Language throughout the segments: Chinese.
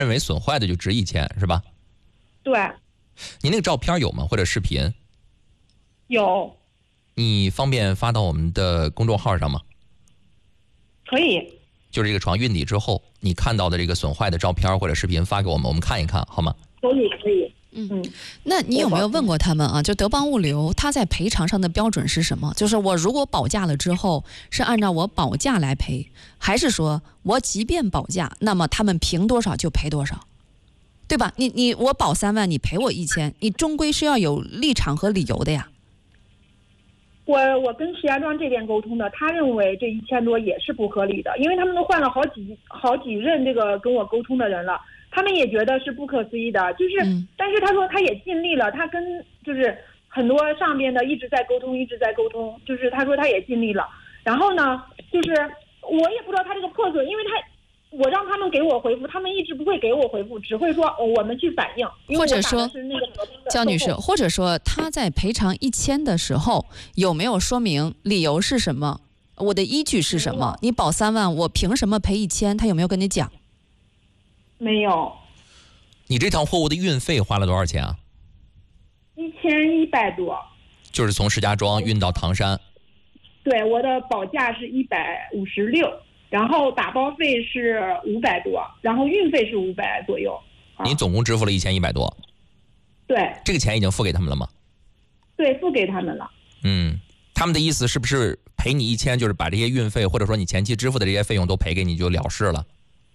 认为损坏的就值1000是吧？ 对。 您那个照片有吗？或者视频？ 有。 你方便发到我们的公众号上吗？ 可以。 就是这个床运抵之后，你看到的这个损坏的照片或者视频发给我们，我们看一看好吗？ 可以可以。 那你有没有问过他们啊？就德邦物流，它在赔偿上的标准是什么？就是我如果保价了之后，是按照我保价来赔，还是说我即便保价，那么他们评多少就赔多少，对吧？我保3万，你赔我1000，你终归是要有立场和理由的呀。 我跟石家庄这边沟通的，他认为这1000多也是不合理的，因为他们都换了好几任这个跟我沟通的人了。他们也觉得是不可思议的，就是，但是他说他也尽力了，他跟就是很多上边的一直在沟通，就是他说他也尽力了。然后呢，就是我也不知道他这个破损，因为我让他们给我回复，他们一直不会给我回复，只会说我们去反映。 或者说， 是那个焦女士，或者说他在赔偿1000的时候有没有说明理由是什么？我的依据是什么？你保3万，我凭什么赔1000？他有没有跟你讲？ 没有。 你这趟货物的运费花了多少钱啊 ？1100多。 就是从石家庄运到唐山。 对，我的保价是156，然后打包费是500多，然后运费是500左右。 您总共支付了1100多。 对。 这个钱已经付给他们了吗？ 对，付给他们了。 他们的意思是不是赔你1000，就是把这些运费或者说你前期支付的这些费用都赔给你就了事了？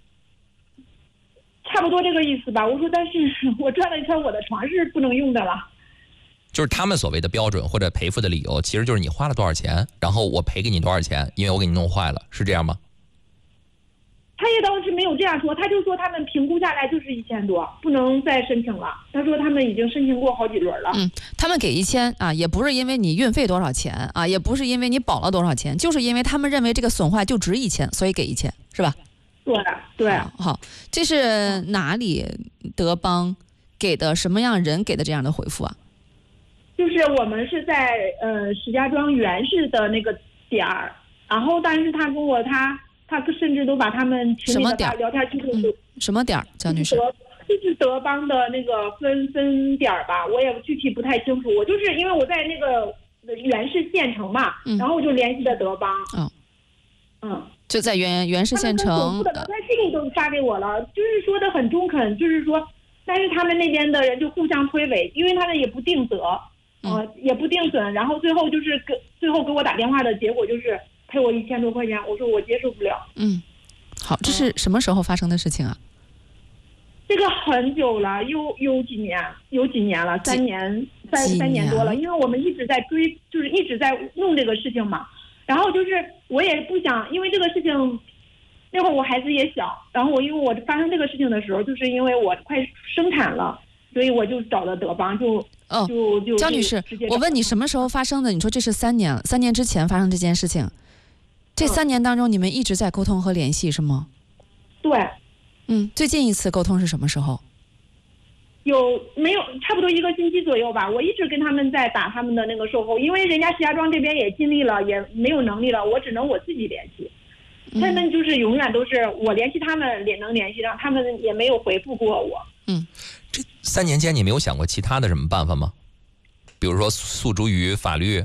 差不多这个意思吧。我说，但是我转了一圈，我的床是不能用的了。 就是他们所谓的标准或者赔付的理由，其实就是你花了多少钱，然后我赔给你多少钱，因为我给你弄坏了，是这样吗？ 他也当时没有这样说，他就说他们评估下来就是1000多，不能再申请了。他说他们已经申请过好几轮了。 他们给1000啊，也不是因为你运费多少钱啊，也不是因为你保了多少钱，就是因为他们认为这个损坏就值1000，所以给1000，是吧？ 对。 好，这是哪里德邦给的什么样人给的这样的回复啊？ 就是我们是在石家庄原市的那个点儿，然后但是他跟我他甚至都把他们群里的聊天记录什么点儿，焦女士？ 就是德邦的那个分点儿吧，我也具体不太清楚。我就是因为我在那个原市县城嘛，然后我就联系的德邦。 就在原市县城， 他记录都发给我了，就是说的很中肯，就是说，但是他们那边的人就互相推诿，因为他们也不定责，也不定损，然后最后给我打电话的结果就是赔我1000多块钱，我说我接受不了。 好，这是什么时候发生的事情啊？ 这个很久了，有几年了，3年多了，因为我们一直在追，就是一直在弄这个事情嘛。然后就是我也不想，因为这个事情那会儿我孩子也小，然后因为我发生这个事情的时候，就是因为我快生产了，所以我就找了德邦， 焦女士，我问你什么时候发生的？你说这是3年，3年之前发生这件事情，这3年当中你们一直在沟通和联系是吗？ 对。 最近一次沟通是什么时候？ 没有差不多1个星期左右吧，我一直跟他们在打他们的那个售后，因为人家石家庄这边也尽力了，也没有能力了，我只能我自己联系。他们就是永远都是我联系他们也能联系上，他们也没有回复过我。 这3年间你没有想过其他的什么办法吗？比如说诉诸于法律？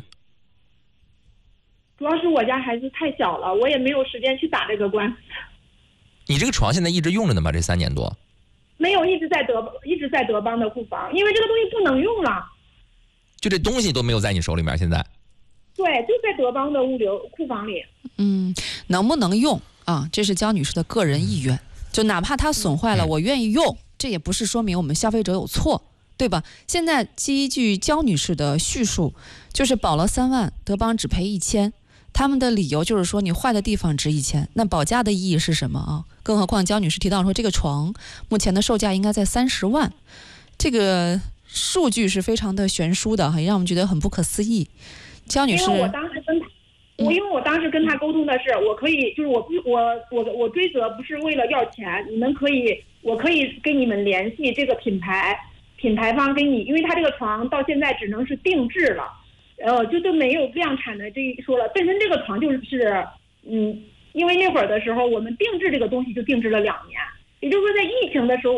主要是我家孩子太小了，我也没有时间去打这个官司。 你这个床现在一直用着呢吗？这3年多？ 没有，一直在德邦的库房，因为这个东西不能用了。 就这东西都没有在你手里面，现在？ 对，就在德邦的物流库房里。 能不能用啊？这是焦女士的个人意愿，就哪怕它损坏了，我愿意用，这也不是说明我们消费者有错，对吧？现在基于焦女士的叙述，就是保了3万，德邦只赔1000。他们的理由就是说你坏的地方值1000，那保价的意义是什么啊？更何况焦女士提到说这个床目前的售价应该在30万，这个数据是非常的悬殊的，也让我们觉得很不可思议。焦女士， 因为我当时跟他沟通的是，我可以就是我追责不是为了要钱，我可以跟你们联系这个品牌方给你，因为他这个床到现在只能是定制了。就都没有量产的这一说了，本身这个床就是，因为那会儿的时候我们定制这个东西就定制了2年，也就是说在疫情的时候。